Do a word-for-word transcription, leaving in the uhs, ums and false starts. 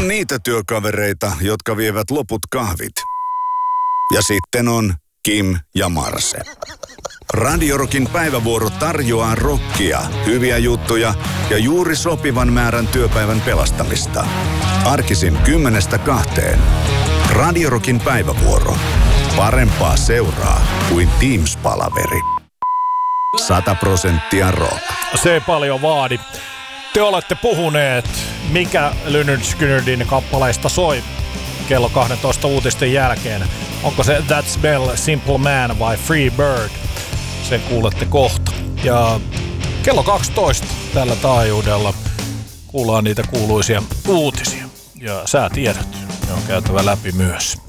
On niitä työkavereita, jotka vievät loput kahvit. Ja sitten on Kim ja Marse. Radio Rockin päivävuoro tarjoaa rockia, hyviä juttuja ja juuri sopivan määrän työpäivän pelastamista. Arkisin kymmenestä kahteen. Radio Rockin päivävuoro. Parempaa seuraa kuin Teams-palaveri. Sata prosenttia rock. Se ei paljon vaadi. Te olette puhuneet, mikä Lynyrd Skynyrdin kappaleista soi kello kaksitoista uutisten jälkeen. Onko se That Smell, Simple Man vai Free Bird? Sen kuulette kohta. Ja kello kaksitoista tällä taajuudella kuullaan niitä kuuluisia uutisia. Ja säätiedot, ne on käytävä läpi myös.